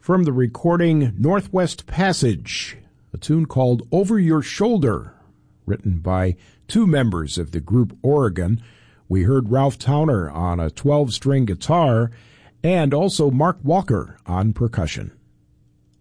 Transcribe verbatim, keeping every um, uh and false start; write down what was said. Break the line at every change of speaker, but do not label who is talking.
From the recording Northwest Passage, a tune called Over Your Shoulder, written by two members of the group Oregon. We heard Ralph Towner on a twelve-string guitar and also Mark Walker on percussion.